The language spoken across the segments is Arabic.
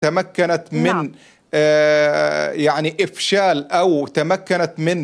تمكنت من يعني إفشال أو تمكنت من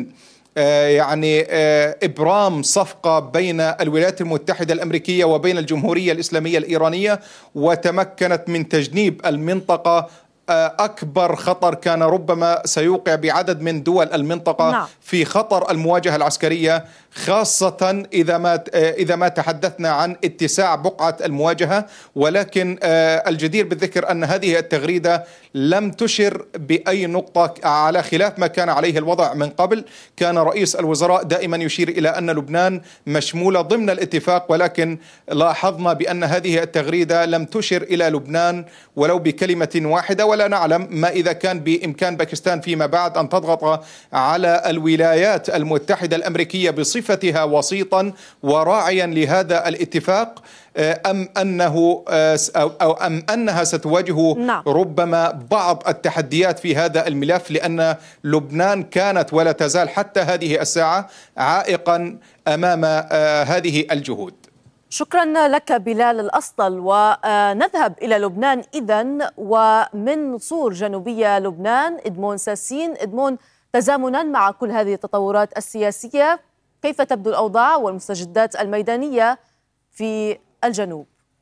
إبرام صفقة بين الولايات المتحدة الأمريكية وبين الجمهورية الإسلامية الإيرانية، وتمكنت من تجنيب المنطقة أكبر خطر كان ربما سيوقع بعدد من دول المنطقة في خطر المواجهة العسكرية، خاصة إذا ما تحدثنا عن اتساع بقعة المواجهة. ولكن الجدير بالذكر أن هذه التغريدة لم تشر بأي نقطة، على خلاف ما كان عليه الوضع من قبل. كان رئيس الوزراء دائما يشير إلى أن لبنان مشمولة ضمن الاتفاق، ولكن لاحظنا بأن هذه التغريدة لم تشر إلى لبنان ولو بكلمة واحدة، ولا نعلم ما إذا كان بإمكان باكستان فيما بعد أن تضغط على الولايات المتحدة الأمريكية بصفتها وسيطا وراعيا لهذا الاتفاق، أم أنها ستواجه ربما بعض التحديات في هذا الملف، لأن لبنان كانت ولا تزال حتى هذه الساعة عائقا أمام هذه الجهود. شكرا لك بلال الأسطل. ونذهب إلى لبنان إذن، ومن صور جنوبية لبنان إدمون ساسين. إدمون، تزامنا مع كل هذه التطورات السياسية، كيف تبدو الأوضاع والمستجدات الميدانية في الجنوب؟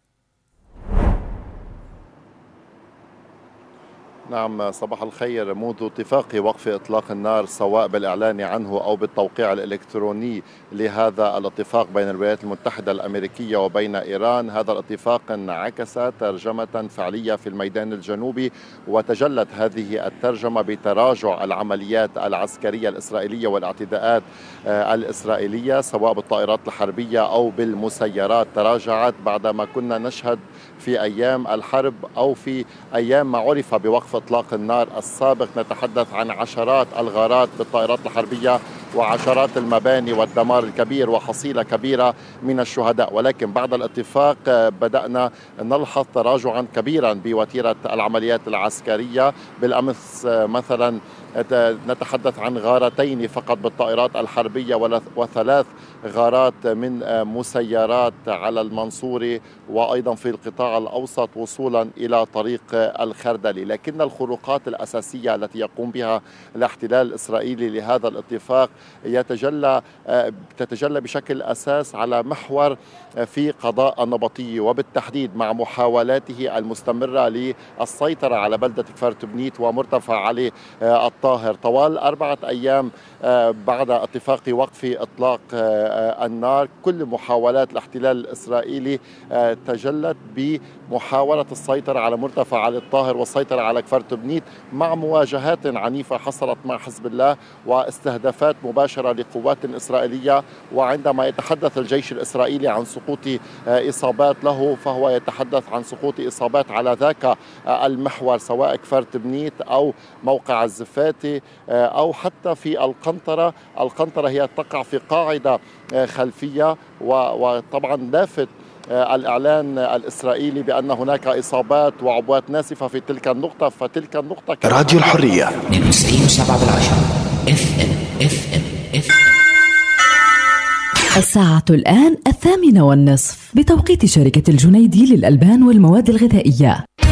نعم، صباح الخير. منذ اتفاق وقف إطلاق النار سواء بالإعلان عنه أو بالتوقيع الإلكتروني لهذا الاتفاق بين الولايات المتحدة الأمريكية وبين إيران، هذا الاتفاق انعكس ترجمة فعلية في الميدان الجنوبي، وتجلت هذه الترجمة بتراجع العمليات العسكرية الإسرائيلية والاعتداءات الإسرائيلية سواء بالطائرات الحربية أو بالمسيرات. تراجعت بعدما كنا نشهد في أيام الحرب أو في أيام ما عرف بوقف إطلاق النار السابق نتحدث عن عشرات الغارات بالطائرات الحربية وعشرات المباني والدمار الكبير وحصيلة كبيرة من الشهداء. ولكن بعد الاتفاق بدأنا نلحظ تراجعا كبيرا بوتيرة العمليات العسكرية. بالأمس مثلا نتحدث عن غارتين فقط بالطائرات الحربية وثلاث غارات من مسيرات على المنصوري وأيضا في القطاع الأوسط وصولا إلى طريق الخردلي. لكن الخروقات الأساسية التي يقوم بها الاحتلال الإسرائيلي لهذا الاتفاق تتجلى بشكل أساس على محور في قضاء النبطي، وبالتحديد مع محاولاته المستمرة للسيطرة على بلدة كفر تبنيت ومرتفع علي الطاهر. طوال 4 أيام بعد اتفاق وقف إطلاق النار كل محاولات الاحتلال الإسرائيلي تجلت بمحاولة السيطرة على مرتفع علي الطاهر والسيطرة على كفر تبنيت مع مواجهات عنيفة حصلت مع حزب الله واستهدافات مباشرة لقوات إسرائيلية. وعندما يتحدث الجيش الإسرائيلي عن سقوط إصابات له فهو يتحدث عن سقوط إصابات على ذاك المحور سواء كفر تبنيت أو موقع الزفاتي أو حتى في القنطرة. القنطرة هي تقع في قاعدة خلفية، وطبعا لافت الإعلان الإسرائيلي بأن هناك إصابات وعبوات ناسفة في تلك النقطة. فتلك النقطة راديو الحرية 92.7 FM. الساعة الآن 8:30 بتوقيت شركة الجنيدي للألبان والمواد الغذائية.